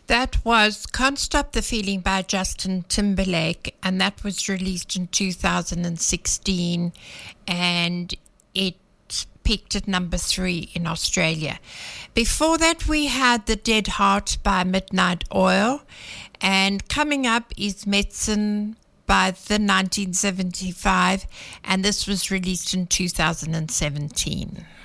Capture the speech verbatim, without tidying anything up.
That was Can't Stop the Feeling by Justin Timberlake, and that was released in two thousand sixteen, and it peaked at number three in Australia. Before that, we had The Dead Heart by Midnight Oil, and coming up is Medicine by the nineteen seventy-five, and this was released in two thousand seventeen.